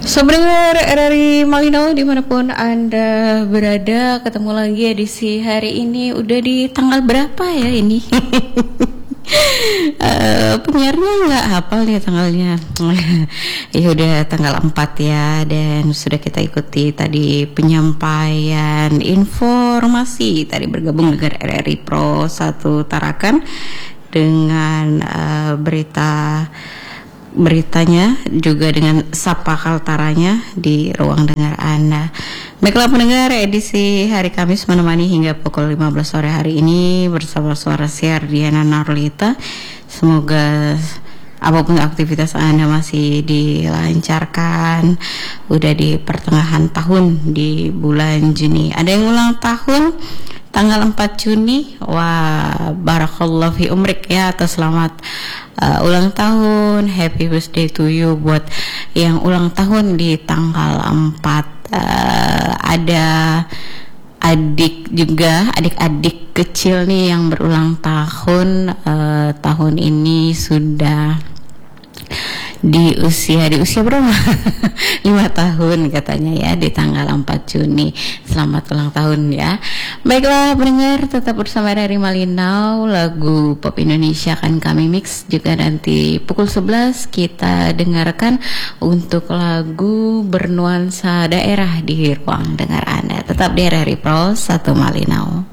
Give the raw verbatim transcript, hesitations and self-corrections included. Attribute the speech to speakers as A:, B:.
A: Sobringer R R I Malino dimanapun Anda berada, ketemu lagi edisi hari ini. Udah di tanggal berapa ya ini? uh, penyiarnya nggak hafal nih tanggalnya. Ya udah tanggal empat ya. Dan sudah kita ikuti tadi penyampaian informasi. Tadi bergabung dengan R R I Pro satu Tarakan dengan uh, berita beritanya, juga dengan Sapa Kaltaranya di ruang dengar Anda. Baiklah pendengar, edisi hari Kamis menemani hingga pukul lima belas sore hari ini bersama suara siar Diana Narlita. Semoga apapun aktivitas Anda masih dilancarkan. Udah di pertengahan tahun, di bulan Juni. Ada yang ulang tahun tanggal empat Juni. Wah, barakallahu fi umrik ya, atau selamat uh, ulang tahun, happy birthday to you buat yang ulang tahun di tanggal empat. Uh, ada adik juga, adik-adik kecil nih yang berulang tahun uh, tahun ini sudah di usia di usia berapa? lima tahun katanya ya, di tanggal empat Juni. Selamat ulang tahun ya. Baiklah pendengar, tetap bersama dari Malinau. Lagu pop Indonesia akan kami mix juga nanti pukul sebelas kita dengarkan untuk lagu bernuansa daerah di ruang dengar Anda. Tetap di R R I Pro satu Malinau.